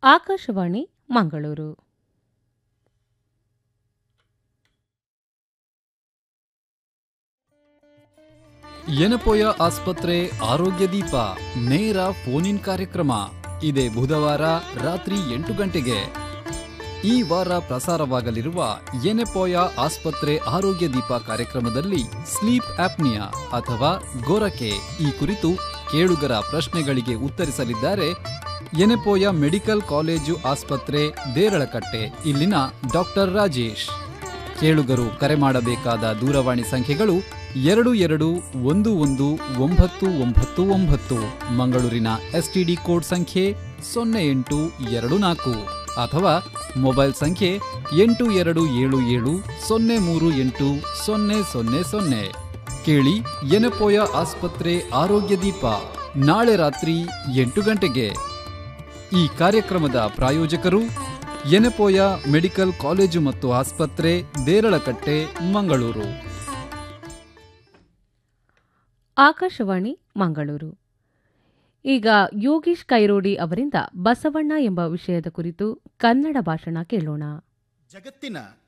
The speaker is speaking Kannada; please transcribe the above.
ಆಕಾಶವಾಣಿ ಮಂಗಳೂರು. ಯೆನೆಪೋಯ ಆಸ್ಪತ್ರೆ ಆರೋಗ್ಯ ದೀಪ ನೇರ ಫೋನ್ ಇನ್ ಕಾರ್ಯಕ್ರಮ ಇದೇ ಬುಧವಾರ ರಾತ್ರಿ 8 ಗಂಟೆಗೆ. ಈ ವಾರ ಪ್ರಸಾರವಾಗಲಿರುವ ಯೆನೆಪೋಯ ಆಸ್ಪತ್ರೆ ಆರೋಗ್ಯ ದೀಪ ಕಾರ್ಯಕ್ರಮದಲ್ಲಿ ಸ್ಲೀಪ್ ಆಪ್ನಿಯಾ ಅಥವಾ ಗೊರಕೆ ಈ ಕುರಿತು ಕೇಳುಗರ ಪ್ರಶ್ನೆಗಳಿಗೆ ಉತ್ತರಿಸಲಿದ್ದಾರೆ ಯೆನೆಪೋಯ ಮೆಡಿಕಲ್ ಕಾಲೇಜು ಆಸ್ಪತ್ರೆ ದೇರಳಕಟ್ಟೆ ಇಲ್ಲಿನ ಡಾಕ್ಟರ್ ರಾಜೇಶ್. ಕೇಳುಗರು ಕರೆ ಮಾಡಬೇಕಾದ ದೂರವಾಣಿ ಸಂಖ್ಯೆಗಳು 22119999 ಮಂಗಳೂರಿನ ಎಸ್ಟಿಡಿ ಕೋಡ್ ಸಂಖ್ಯೆ 0824 ಅಥವಾ ಮೊಬೈಲ್ ಸಂಖ್ಯೆ 8277038000. ಕೇಳಿ ಯೆನೆಪೋಯ ಆಸ್ಪತ್ರೆ ಆರೋಗ್ಯ ದೀಪ ನಾಳೆ ರಾತ್ರಿ 8 ಗಂಟೆಗೆ. ಈ ಕಾರ್ಯಕ್ರಮದ ಪ್ರಾಯೋಜಕರು ಯೆನೆಪೋಯ ಮೆಡಿಕಲ್ ಕಾಲೇಜು ಮತ್ತು ಆಸ್ಪತ್ರೆ ದೇರಳಕಟ್ಟೆ ಮಂಗಳೂರು. ಆಕಾಶವಾಣಿ ಮಂಗಳೂರು. ಈಗ ಯೋಗೀಶ್ ಕೈರೋಡಿ ಅವರಿಂದ ಬಸವಣ್ಣ ಎಂಬ ವಿಷಯದ ಕುರಿತು ಕನ್ನಡ ಭಾಷಣ ಕೇಳೋಣ. ಜಗತ್ತಿನ